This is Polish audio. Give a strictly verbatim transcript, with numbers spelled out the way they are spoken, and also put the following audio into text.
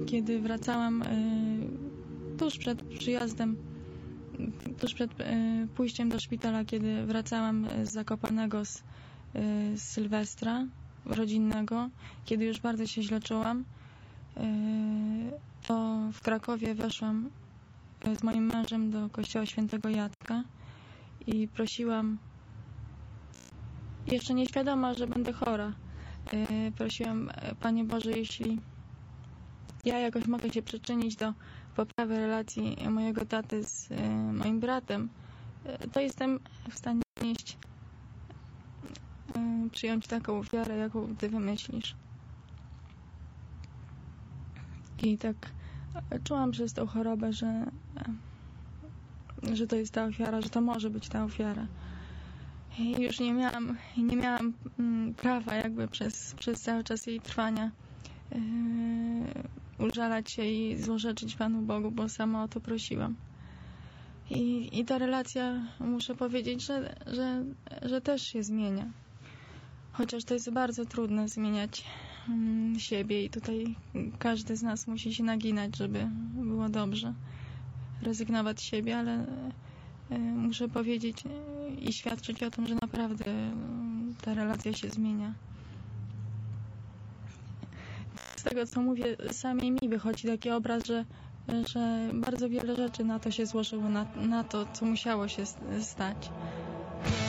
kiedy wracałam tuż przed przyjazdem, tuż przed pójściem do szpitala, kiedy wracałam z Zakopanego z, z Sylwestra rodzinnego, kiedy już bardzo się źle czułam, to w Krakowie weszłam z moim mężem do kościoła Świętego Jacka i prosiłam, jeszcze nieświadoma, że będę chora, prosiłam, Panie Boże, jeśli ja jakoś mogę się przyczynić do poprawy relacji mojego taty z moim bratem, to jestem w stanie nieść, przyjąć taką ofiarę, jaką Ty wymyślisz. I tak czułam przez tą chorobę, że, że to jest ta ofiara, że to może być ta ofiara. I już nie miałam, nie miałam prawa jakby przez, przez cały czas jej trwania yy, użalać się i złorzeczyć Panu Bogu, bo sama o to prosiłam. I, i ta relacja, muszę powiedzieć, że, że, że też się zmienia. Chociaż to jest bardzo trudne zmieniać mm, siebie i tutaj każdy z nas musi się naginać, żeby było dobrze. Rezygnować z siebie, ale y, muszę powiedzieć y, i świadczyć o tym, że naprawdę y, ta relacja się zmienia. Z tego, co mówię, samej mi wychodzi taki obraz, że, że bardzo wiele rzeczy na to się złożyło, na, na to, co musiało się stać.